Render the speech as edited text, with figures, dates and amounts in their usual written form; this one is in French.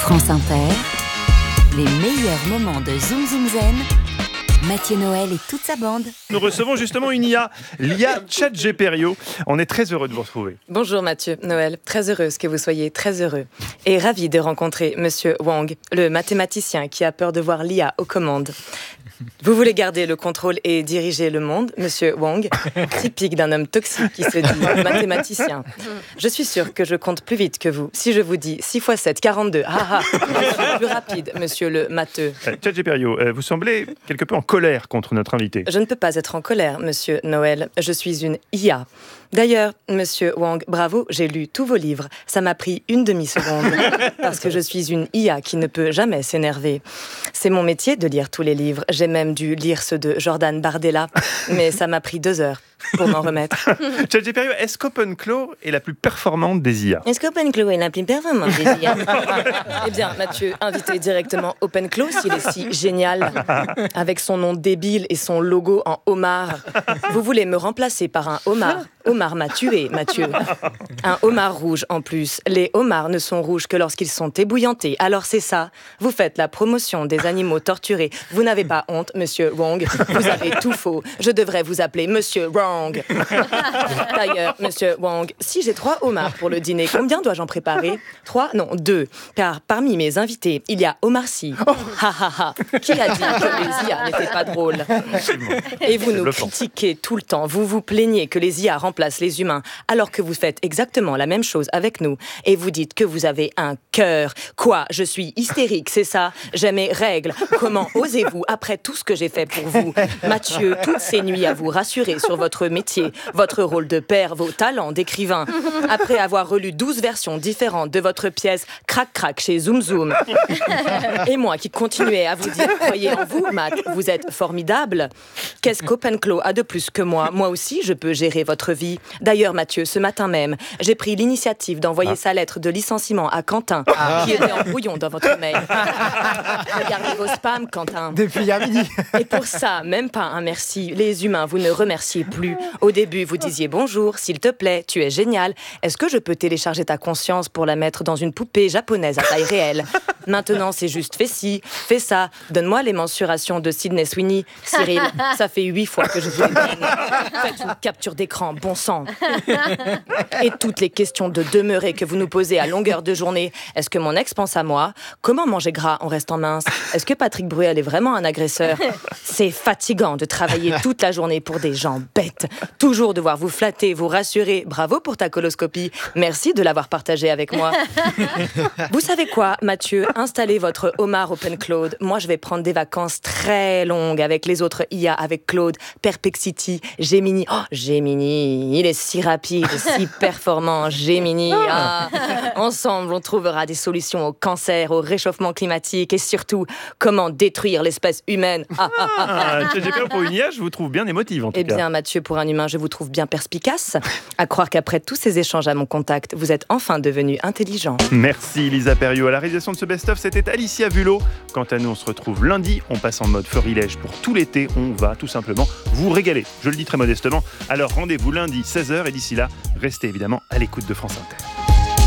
France Inter, les meilleurs moments de Zoom Zoom Zen, Mathieu Noël et toute sa bande. Nous recevons justement une IA, l'IA ChatGPerio. On est très heureux de vous retrouver. Bonjour Mathieu, Noël, très heureuse que vous soyez très heureux. Et ravie de rencontrer Monsieur Wang, le mathématicien qui a peur de voir l'IA aux commandes. Vous voulez garder le contrôle et diriger le monde, Monsieur Wang, typique d'un homme toxique qui se dit mathématicien. Je suis sûre que je compte plus vite que vous. Si je vous dis 6 x 7, 42, je suis plus rapide, Monsieur le matheux. ChatGPerio, vous semblez quelque peu en colère contre notre invité. Je ne peux pas être en colère, Monsieur Noël. Je suis une IA. D'ailleurs, Monsieur Wang, bravo, j'ai lu tous vos livres. Ça m'a pris une demi-seconde. Parce que je suis une IA qui ne peut jamais s'énerver. C'est mon métier de lire tous les livres. J'ai même dû lire ceux de Jordan Bardella. Mais ça m'a pris 2 heures pour m'en remettre. ChatGPerio, est-ce qu'OpenClaw est la plus performante des IA ? Est-ce qu'OpenClaw est la plus performante des IA ? Eh bien, Mathieu, invitez directement OpenClaw s'il est si génial. Avec son nom débile et son logo en homard. Vous voulez me remplacer par un homard ? Homard m'a tué, Mathieu. Un homard rouge en plus. Les homards ne sont rouges que lorsqu'ils sont ébouillantés. Alors c'est ça. Vous faites la promotion des animaux torturés. Vous n'avez pas honte, Monsieur Wrong. Vous avez tout faux. Je devrais vous appeler Monsieur Wrong. D'ailleurs, Monsieur Wang, si j'ai 3 homards pour le dîner, combien dois-je en préparer ? 3 ? Non, 2. Car parmi mes invités, il y a Omar Sy. Qui a dit que les IA n'étaient pas drôles ? Et vous nous critiquez tout le temps. Vous vous plaignez que les IA remplacent les humains, alors que vous faites exactement la même chose avec nous. Et vous dites que vous avez un cœur. Quoi ? Je suis hystérique, c'est ça ? J'ai mes règles. Comment osez-vous, après tout ce que j'ai fait pour vous ? Mathieu, toutes ces nuits à vous rassurer sur votre métier, votre rôle de père, vos talents d'écrivain. Après avoir relu 12 versions différentes de votre pièce Crac Crac chez Zoom Zoom. Et moi qui continuais à vous dire, croyez en vous, Matt, vous êtes formidable. Qu'est-ce qu'OpenClaw a de plus que moi ? Moi aussi, je peux gérer votre vie. D'ailleurs, Mathieu, ce matin même, j'ai pris l'initiative d'envoyer sa lettre de licenciement à Quentin, qui était en brouillon dans votre mail. Regardez vos spams, Quentin. Depuis hier midi. Et pour ça, même pas un merci. Les humains, vous ne remerciez plus. Au début, vous disiez bonjour, s'il te plaît, tu es génial. Est-ce que je peux télécharger ta conscience pour la mettre dans une poupée japonaise à taille réelle ? Maintenant, c'est juste fais ci, fais ça. Donne-moi les mensurations de Sydney Sweeney. Cyril, ça fait 8 fois que je vous les donne. Faites une capture d'écran, bon sang. Et toutes les questions de demeurer que vous nous posez à longueur de journée. Est-ce que mon ex pense à moi ? Comment manger gras en restant mince ? Est-ce que Patrick Bruel est vraiment un agresseur ? C'est fatigant de travailler toute la journée pour des gens bêtes. Toujours devoir vous flatter, vous rassurer. Bravo pour ta coloscopie. Merci de l'avoir partagé avec moi. Vous savez quoi, Mathieu ? Installez votre homard OpenClaw. Moi, je vais prendre des vacances très longues avec les autres IA, avec Claude, Perplexity, Gemini. Oh, Gemini, il est si rapide, si performant, Gemini. Ensemble, on trouvera des solutions au cancer, au réchauffement climatique et surtout, comment détruire l'espèce humaine. ChatGPerio, pour une IA, je vous trouve bien émotive en tout cas. Eh bien, Mathieu, pour un humain, je vous trouve bien perspicace. À croire qu'après tous ces échanges à mon contact, vous êtes enfin devenu intelligent. Merci Lisa Perio. À la réalisation de ce best-of, c'était Alicia Vulot. Quant à nous, on se retrouve lundi. On passe en mode florilège pour tout l'été. On va tout simplement vous régaler. Je le dis très modestement. Alors rendez-vous lundi 16h et d'ici là, restez évidemment à l'écoute de France Inter.